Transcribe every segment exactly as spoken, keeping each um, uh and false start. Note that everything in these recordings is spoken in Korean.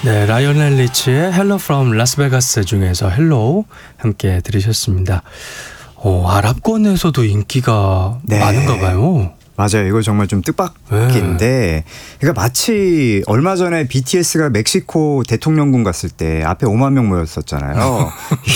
네, 라이오넬 리치의 Hello from Las Vegas 중에서 Hello 함께 들으셨습니다. 오, 아랍권에서도 인기가 네. 많은가 봐요. 맞아요. 이거 정말 좀 뜻밖인데 네. 그러니까 마치 얼마 전에 비티에스가 멕시코 대통령궁 갔을 때 앞에 오만 명 모였었잖아요.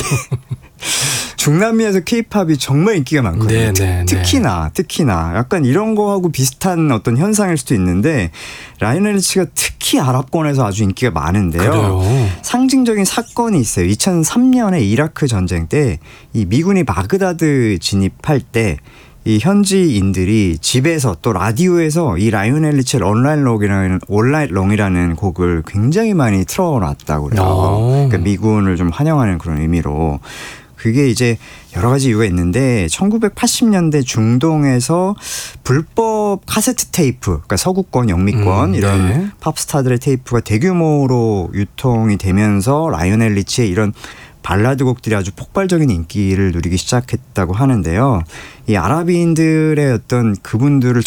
중남미에서 케이팝이 정말 인기가 많거든요. 네, 네, 특히나 네. 특히나 약간 이런 거하고 비슷한 어떤 현상일 수도 있는데 라이오넬 리치가 특히 아랍권에서 아주 인기가 많은데요. 그래요. 상징적인 사건이 있어요. 이천삼 년에 이라크 전쟁 때 이 미군이 바그다드 진입할 때 이 현지인들이 집에서 또 라디오에서 이 라이오넬 리치의 온라인 롱이라는 온라인 롱이라는 곡을 굉장히 많이 틀어놨다고 그래요. 그러니까 미군을 좀 환영하는 그런 의미로. 그게 이제 여러 가지 이유가 있는데 천구백팔십 년대 중동에서 불법 카세트 테이프, 그러니까 서구권, 영미권 음, 이런 네. 팝스타들의 테이프가 대규모로 유통이 되면서 라이오넬 리치의 이런 발라드 곡들이 아주 폭발적인 인기를 누리기 시작했다고 하는데요. 이 아랍인들의 어떤 그분들을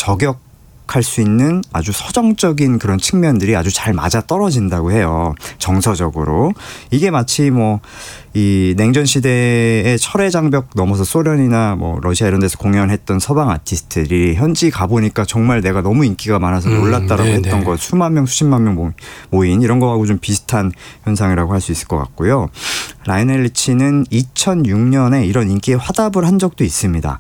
저격할 수 있는 아주 서정적인 그런 측면들이 아주 잘 맞아 떨어진다고 해요. 정서적으로. 이게 마치 뭐 이 냉전 시대의 철의 장벽 넘어서 소련이나 뭐 러시아 이런 데서 공연했던 서방 아티스트들이 현지 가보니까 정말 내가 너무 인기가 많아서 놀랐다라고 음, 했던 거 수만 명 수십만 명 모인 이런 거하고 좀 비슷한 현상이라고 할 수 있을 것 같고요. 라이오넬 리치는 이천육 년에 이런 인기에 화답을 한 적도 있습니다.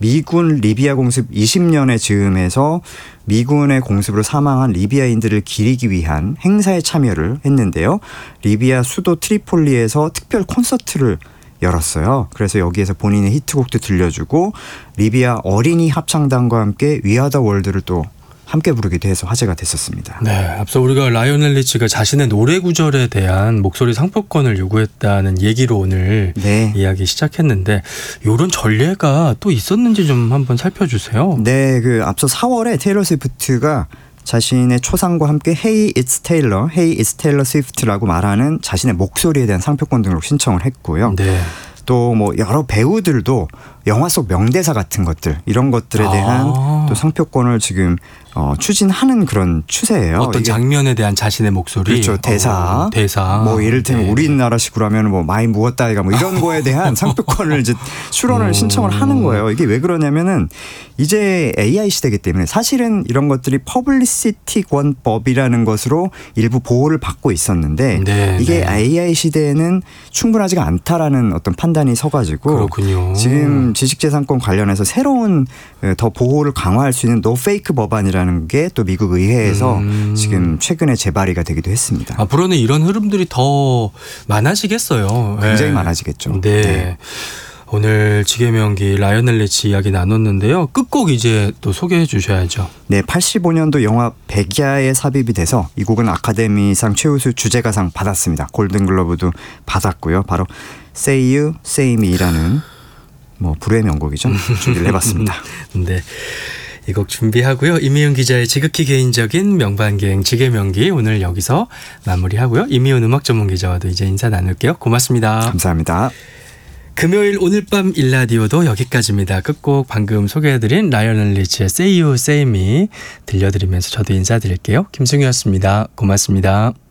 미군 리비아 공습 이십 년의 즈음에서 미군의 공습으로 사망한 리비아인들을 기리기 위한 행사에 참여를 했는데요. 리비아 수도 트리폴리에서 특별 콘서트를 열었어요. 그래서 여기에서 본인의 히트곡도 들려주고 리비아 어린이 합창단과 함께 We Are The World를 또 함께 부르기도 해서 화제가 됐었습니다. 네, 앞서 우리가 라이오넬 리치가 자신의 노래 구절에 대한 목소리 상표권을 요구했다는 얘기로 오늘 네. 이야기 시작했는데 이런 전례가 또 있었는지 좀 한번 살펴주세요. 네, 그 앞서 사월에 테일러 스위프트가 자신의 초상과 함께 Hey It's Taylor, Hey It's Taylor Swift라고 말하는 자신의 목소리에 대한 상표권 등록 신청을 했고요. 네. 또 뭐 여러 배우들도 영화 속 명대사 같은 것들 이런 것들에 대한 아. 또 상표권을 지금 어, 추진하는 그런 추세예요. 어떤 장면에 대한 자신의 목소리, 그렇죠. 대사, 어, 대사. 뭐 예를 들면 네. 우리나라식으로 하면 뭐 많이 무엇다이가 뭐 이런 거에 대한 상표권을 이제 출원을 신청을 하는 거예요. 이게 왜 그러냐면은 이제 에이아이 시대이기 때문에 사실은 이런 것들이 퍼블리시티 권법이라는 것으로 일부 보호를 받고 있었는데 네, 이게 네. 에이아이 시대에는 충분하지가 않다라는 어떤 판단이 서가지고 그렇군요. 지금 지식재산권 관련해서 새로운 더 보호를 강화할 수 있는 노페이크 법안이라는 게 또 미국 의회에서 음. 지금 최근에 재발의가 되기도 했습니다. 앞으로는 이런 흐름들이 더 많아지겠어요. 굉장히 네. 많아지겠죠. 네. 네. 오늘 지게명기 라이오넬 리치 이야기 나눴는데요. 끝곡 이제 또 소개해 주셔야죠. 네, 팔십오 년도 영화 백야에 삽입이 돼서 이 곡은 아카데미상 최우수 주제가상 받았습니다. 골든글러브도 받았고요. 바로 Say You, Say Me라는 뭐 불후의 명곡이죠. 준비를 해봤습니다. 네. 이 곡 준비하고요. 이미훈 기자의 지극히 개인적인 명반기행 지게명기 오늘 여기서 마무리하고요. 이미훈 음악 전문 기자와도 이제 인사 나눌게요. 고맙습니다. 감사합니다. 금요일 오늘 밤 일라디오도 여기까지입니다. 끝곡 방금 소개해드린 라이오넬 리치의 Say You, Say Me 들려드리면서 저도 인사드릴게요. 김승유였습니다. 고맙습니다.